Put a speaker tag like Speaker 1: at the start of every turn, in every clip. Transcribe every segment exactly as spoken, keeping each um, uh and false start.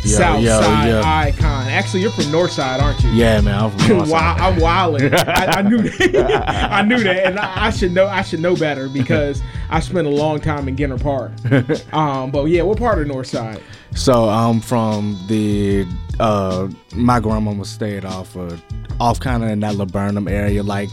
Speaker 1: South yo, Side yo. Icon. Actually, you're from North Side, aren't you?
Speaker 2: Yeah, man. I'm from North Side.
Speaker 1: I'm wilding. I, I knew that. I knew that, and I, I should know. I should know better because I spent a long time in Ginter Park. Um, but yeah, what part of North Side?
Speaker 2: So I'm from the. Uh, my grandmama stayed off of, off kind of in that Laburnum area, like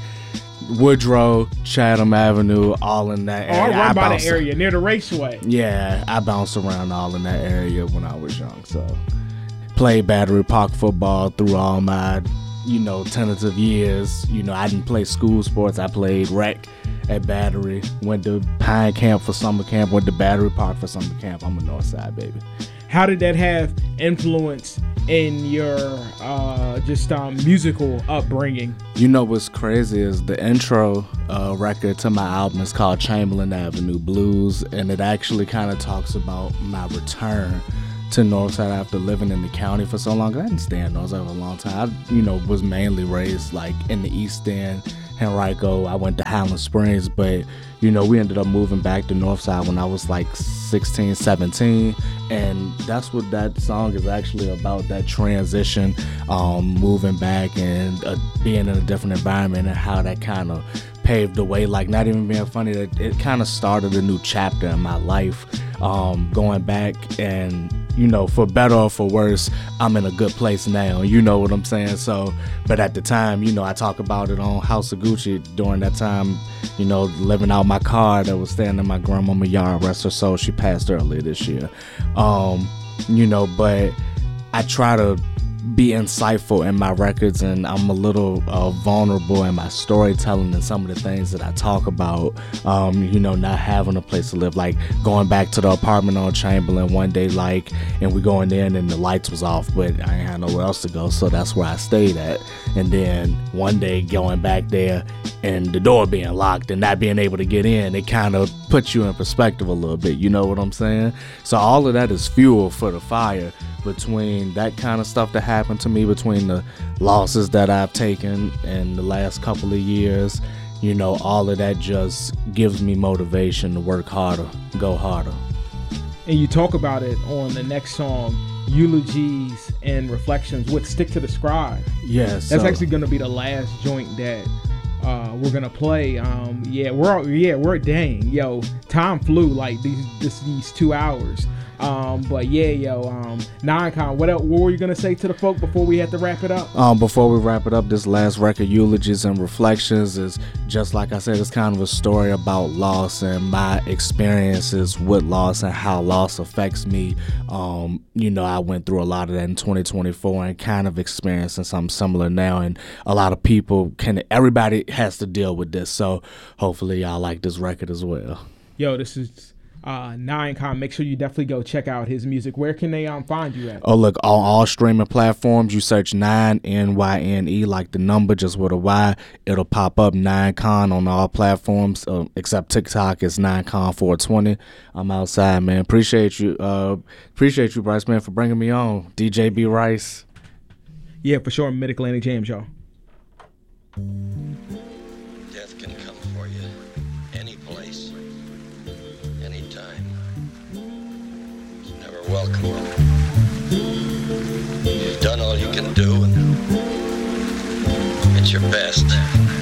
Speaker 2: Woodrow, Chatham Avenue, all in that area.
Speaker 1: Oh, I run by the area near the Raceway.
Speaker 2: Yeah, I bounced around all in that area when I was young. So, played Battery Park football through all my, you know, tentative years. You know, I didn't play school sports. I played rec at Battery. Went to Pine Camp for summer camp. Went to Battery Park for summer camp. I'm a North Side baby.
Speaker 1: How did that have influence in your uh, just um, musical upbringing?
Speaker 2: You know what's crazy is the intro uh, record to my album is called Chamberlain Avenue Blues, and it actually kind of talks about my return to Northside after living in the county for so long. I didn't stay in Northside for a long time. I, you know, was mainly raised like in the East End, Henrico. I went to Highland Springs, but you know, we ended up moving back to Northside when I was like sixteen, seventeen, and that's what that song is actually about, that transition, um, moving back and uh, being in a different environment and how that kind of paved the way. Like, not even being funny, that it kind of started a new chapter in my life, um, going back and, you know, for better or for worse, I'm in a good place now. You know what I'm saying? So, but at the time, you know, I talk about it on House of Gucci during that time, you know, living out my car that was staying in my grandmama's yard, rest her soul. She passed earlier this year. Um, you know, but I try to be insightful in my records, and I'm a little uh, vulnerable in my storytelling and some of the things that I talk about, um, you know, not having a place to live, like going back to the apartment on Chamberlain one day, like, and we going in and the lights was off, but I ain't had nowhere else to go, so that's where I stayed at. And then one day going back there and the door being locked and not being able to get in, it kind of puts you in perspective a little bit, you know what I'm saying? So all of that is fuel for the fire between that kind of stuff that happened to me, between the losses that I've taken in the last couple of years. You know, all of that just gives me motivation to work harder, go harder.
Speaker 1: And you talk about it on the next song, Eulogies and Reflections with Stick to the Scribe.
Speaker 2: Yes.
Speaker 1: That's
Speaker 2: so.
Speaker 1: actually going to be the last joint that uh, we're going to play. Um, yeah, we're yeah, we're dang. Yo, time flew like these this, these two hours. Um, but yeah, yo, um, Nine-Con, what else, what were you gonna say to the folk before we had to wrap it up?
Speaker 2: Um, before we wrap it up, this last record, Eulogies and Reflections, is just like I said, it's kind of a story about loss and my experiences with loss and how loss affects me. Um, you know, I went through a lot of that in twenty twenty-four and kind of experiencing something similar now. And a lot of people can, everybody has to deal with this. So hopefully y'all like this record as well.
Speaker 1: Yo, this is Uh, Nine-Con. Make sure you definitely go check out his music. Where can they um find you at?
Speaker 2: Oh, look, on all streaming platforms, you search nine, N Y N E, like the number, just with a Y. It'll pop up, Nine-Con, on all platforms, uh, except TikTok. It's Nine-Con four twenty. I'm outside, man. Appreciate you. Uh, appreciate you, Bryce, man, for bringing me on. D J B Rice.
Speaker 1: Yeah, for sure. Mid-Atlantic James, y'all.
Speaker 3: Death can come for you any place, anytime. It's never welcome. You've done all you can do, and it's your best.